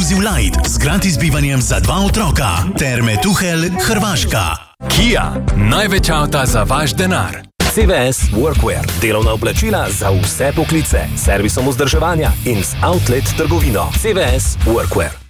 Inclusive Light z gratis bivanjem za 2 otroka. Terme Tuhelj, Hrvaška. Kia, največ avta za vaš denar. CVS Workwear, delovna oblačila za vse poklice, servisom vzdrževanja in z outlet trgovino. CVS Workwear.